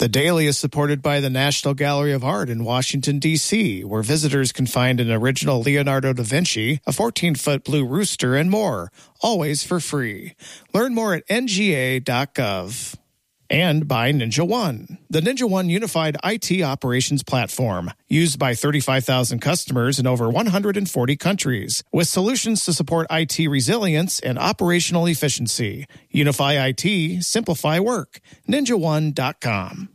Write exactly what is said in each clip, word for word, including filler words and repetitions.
The Daily is supported by the National Gallery of Art in Washington, D C, where visitors can find an original Leonardo da Vinci, a fourteen-foot blue rooster, and more, always for free. Learn more at N G A dot gov. And by Ninja One, the Ninja One unified I T operations platform, used by thirty-five thousand customers in over one hundred forty countries, with solutions to support I T resilience and operational efficiency. Unify I T, simplify work. ninja one dot com.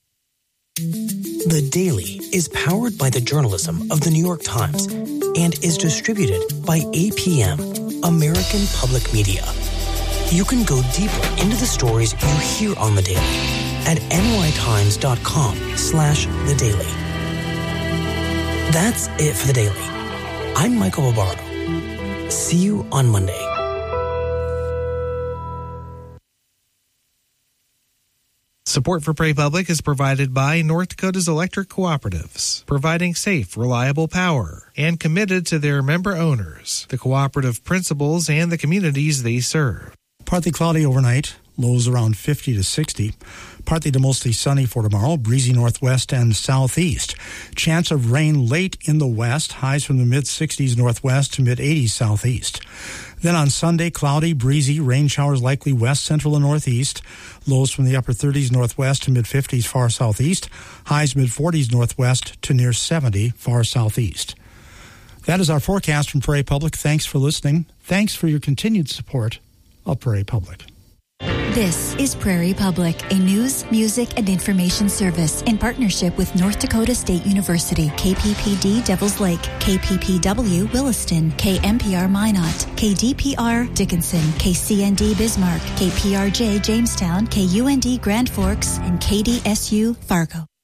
The Daily is powered by the journalism of the New York Times and is distributed by A P M, American Public Media. You can go deeper into the stories you hear on The Daily at nytimes.com slash The Daily. That's it for The Daily. I'm Michael Barbaro. See you on Monday. Support for Prairie Public is provided by North Dakota's electric cooperatives, providing safe, reliable power, and committed to their member owners, the cooperative principles, and the communities they serve. Partly cloudy overnight, lows around fifty to sixty. Partly to mostly sunny for tomorrow, breezy northwest and southeast. Chance of rain late in the west, highs from the mid-sixties northwest to mid-eighties southeast. Then on Sunday, cloudy, breezy, rain showers likely west, central, and northeast. Lows from the upper thirties northwest to mid-fifties far southeast. Highs mid-forties northwest to near seventy far southeast. That is our forecast from Prairie Public. Thanks for listening. Thanks for your continued support of Prairie Public. This is Prairie Public, a news, music, and information service in partnership with North Dakota State University, K P P D Devils Lake, K P P W Williston, K M P R Minot, K D P R Dickinson, K C N D Bismarck, K P R J Jamestown, K U N D Grand Forks, and K D S U Fargo.